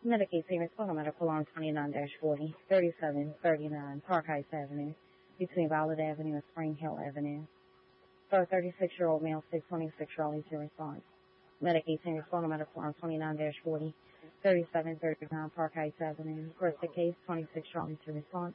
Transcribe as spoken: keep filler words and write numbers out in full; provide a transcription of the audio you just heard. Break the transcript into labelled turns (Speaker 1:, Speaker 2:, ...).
Speaker 1: Medicaid payments for medical on twenty-nine dash forty, thirty-seven thirty-nine Park Heights Avenue, between Violet Avenue and Spring Hill Avenue. For a thirty-six-year-old male, six twenty-six Raleigh to response. Medicaid payments for medical on twenty-nine dash forty, thirty-seven thirty-nine Park Heights Avenue. For a sick case, twenty-six Raleigh to response.